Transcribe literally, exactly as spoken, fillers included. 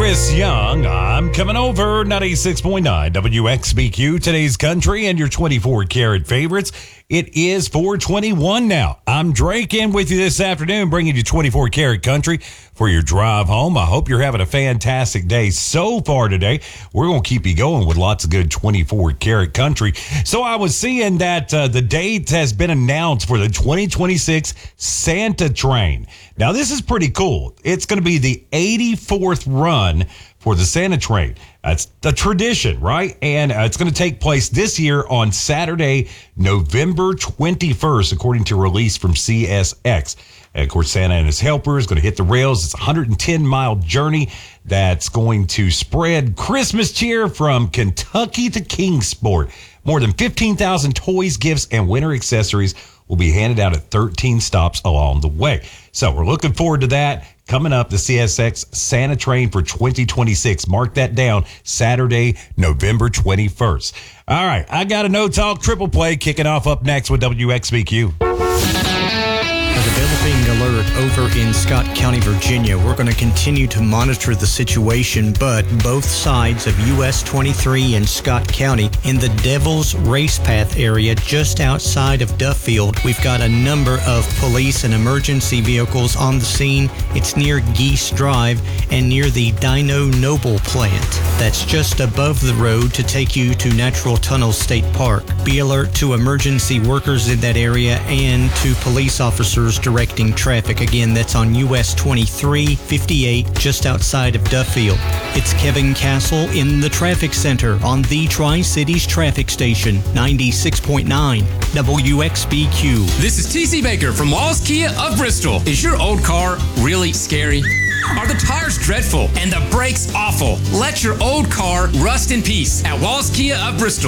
Chris Young. I'm coming over ninety-six point nine W X B Q, today's country and your twenty-four karat favorites. It is four twenty-one now. I'm Drake in with you this afternoon, bringing you twenty-four karat country for your drive home. I hope you're having a fantastic day so far today. We're going to keep you going with lots of good twenty-four karat country. So I was seeing that uh, the date has been announced for the twenty twenty-six Santa Train. Now, this is pretty cool. It's going to be the eighty-fourth run for the Santa Train. That's a tradition, right? And uh, it's going to take place this year on Saturday, November twenty-first, according to a release from C S X. And of course, Santa and his helpers going to hit the rails. It's a one hundred ten mile journey that's going to spread Christmas cheer from Kentucky to Kingsport. More than fifteen thousand toys, gifts, and winter accessories will be handed out at thirteen stops along the way. So we're looking forward to that. Coming up, the C S X Santa Train for twenty twenty-six. Mark that down, Saturday, November twenty-first. All right, I got a no-talk triple play kicking off up next with W X B Q. A developing alert over in Scott County, Virginia. We're going to continue to monitor the situation, but both sides of U S twenty-three and Scott County in the Devil's Race Path area just outside of Duffield, we've got a number of police and emergency vehicles on the scene. It's near Geese Drive and near the Dino Noble plant. That's just above the road to take you to Natural Tunnel State Park. Be alert to emergency workers in that area and to police officers directing traffic. Again, that's on U S twenty-three fifty-eight, just outside of Duffield. It's Kevin Castle in the traffic center on the Tri-Cities traffic station, ninety-six point nine W X B Q. This is T C Baker from Walls Kia of Bristol. Is your old car really scary? Are the tires dreadful and the brakes awful? Let your old car rust in peace at Walls Kia of Bristol.